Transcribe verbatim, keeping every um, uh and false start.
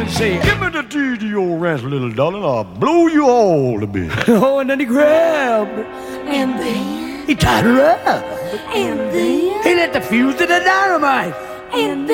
and say, "Give me the T D O ranch, little darling, I'll blow you all to bits." oh, and then he grabbed her. And then, He tied her up. and then, He lit the fuse to the dynamite. and then.